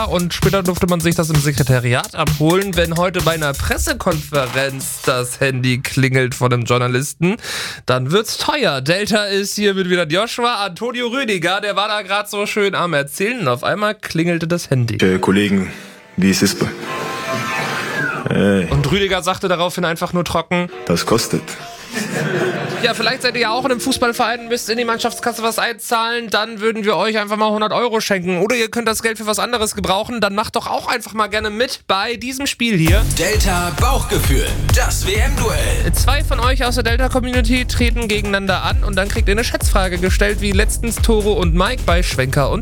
Und später durfte man sich das im Sekretariat abholen. Wenn heute bei einer Pressekonferenz das Handy klingelt von einem Journalisten, dann wird's teuer. Delta ist hier mit wieder Joshua. Antonio Rüdiger, der war da gerade so schön am Erzählen und auf einmal klingelte das Handy. Kollegen, wie ist es? Und Rüdiger sagte daraufhin einfach nur trocken: Das kostet. Ja, vielleicht seid ihr ja auch in einem Fußballverein, müsst in die Mannschaftskasse was einzahlen, dann würden wir euch einfach mal 100 Euro schenken. Oder ihr könnt das Geld für was anderes gebrauchen, dann macht doch auch einfach mal gerne mit bei diesem Spiel hier. Delta Bauchgefühl, das WM-Duell. 2 von euch aus der Delta-Community treten gegeneinander an und dann kriegt ihr eine Schätzfrage gestellt, wie letztens Toro und Mike bei Schwenker und